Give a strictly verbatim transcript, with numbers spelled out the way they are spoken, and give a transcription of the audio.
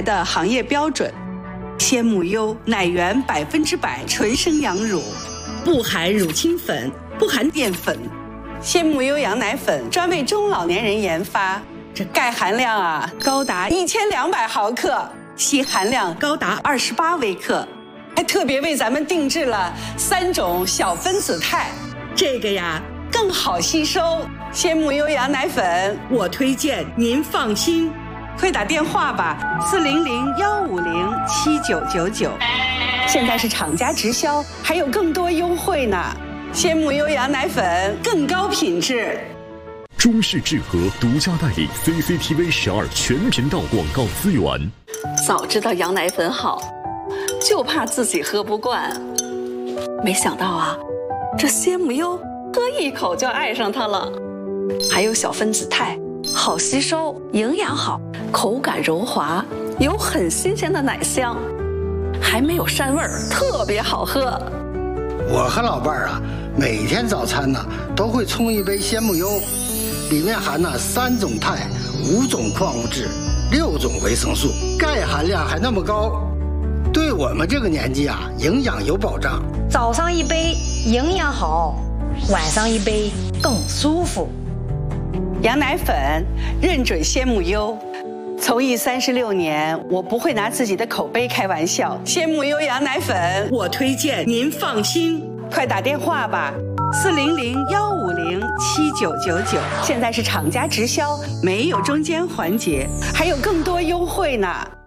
的行业标准。鲜母优奶源百分之百纯生羊乳，不含乳清粉，不含淀粉。鲜母优羊奶粉专为中老年人研发，这钙含量啊高达一千两百毫克，硒含量高达二十八微克，还特别为咱们定制了三种小分子肽，这个呀更好吸收。鲜母优羊奶粉，我推荐您放心。快打电话吧，四零零幺五零七九九九。现在是厂家直销，还有更多优惠呢。鲜母优羊奶粉更高品质。 中式制和独家代理 C C T V 十二全频道广告资源。 早知道羊奶粉好，就怕自己喝不惯。没想到啊，这鲜母优喝一口就爱上它了。还有小分子肽，好吸收，营养好，口感柔滑，有很新鲜的奶香，还没有膻味儿，特别好喝。 我和老伴儿啊，每天早餐呢都会冲一杯鲜母优，里面含了三种肽、五种矿物质、六种维生素，钙含量还那么高，对我们这个年纪啊，营养有保障。 早上一杯营养好，晚上一杯更舒服。 羊奶粉认准鲜母优，从艺三十六年，我不会拿自己的口碑开玩笑。鲜母优羊奶粉，我推荐您放心。快打电话吧，四零零幺五零七九九九。现在是厂家直销，没有中间环节，还有更多优惠呢。